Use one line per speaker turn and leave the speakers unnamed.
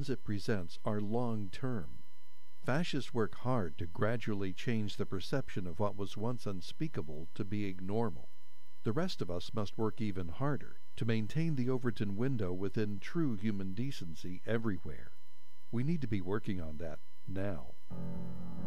threats it presents are long-term. Fascists work hard to gradually change the perception of what was once unspeakable to being normal. The rest of us must work even harder to maintain the Overton window within true human decency everywhere. We need to be working on that now.